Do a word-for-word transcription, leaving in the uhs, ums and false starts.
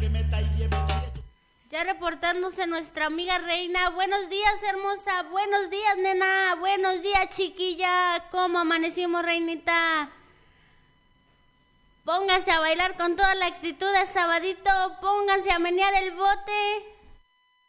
Ya reportándose nuestra amiga Reina. Buenos días, hermosa. Buenos días, nena. Buenos días, chiquilla. ¿Cómo amanecimos, Reinita? Pónganse a bailar con toda la actitud de sabadito. Pónganse a menear el bote.